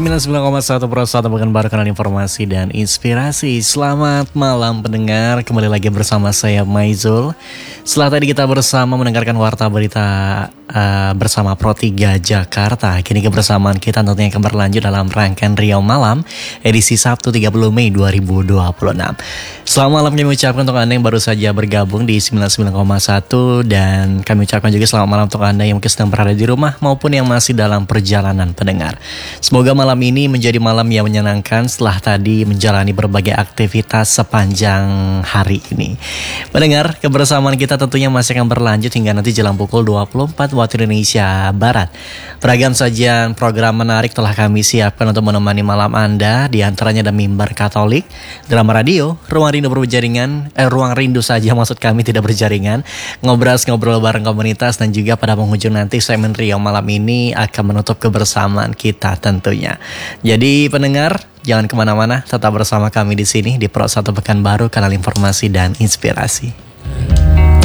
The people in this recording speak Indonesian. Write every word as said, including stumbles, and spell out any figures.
sembilan puluh sembilan koma satu Pro satu Pekanbaru, kanal informasi dan inspirasi. Selamat malam pendengar, kembali lagi bersama saya Maizul. Setelah tadi kita bersama mendengarkan warta berita uh, bersama Pro tiga Jakarta, kini kebersamaan kita tentunya akan berlanjut dalam rangkaian Riau Malam edisi Sabtu tiga puluh Mei dua ribu dua puluh enam. Selamat malam kami ucapkan untuk Anda yang baru saja bergabung di sembilan puluh sembilan koma satu, dan kami ucapkan juga selamat malam untuk Anda yang mungkin sedang berada di rumah maupun yang masih dalam perjalanan pendengar. Semoga malam ini menjadi malam yang menyenangkan setelah tadi menjalani berbagai aktivitas sepanjang hari ini. Pendengar, kebersamaan kita tentunya masih akan berlanjut hingga nanti jelang pukul dua puluh empat waktu Indonesia Barat. Beragam sajian program menarik telah kami siapkan untuk menemani malam Anda. Di antaranya ada Mimbar Katolik, drama radio, Ruang Rindu Berjaringan, eh Ruang Rindu saja maksud kami, tidak berjaringan, Ngobras-ngobrol bareng komunitas, dan juga pada penghujung nanti segmen Riau Malam ini akan menutup kebersamaan kita tentunya. Jadi pendengar, jangan kemana-mana, tetap bersama kami di sini di Pro satu Pekanbaru, kanal informasi dan inspirasi.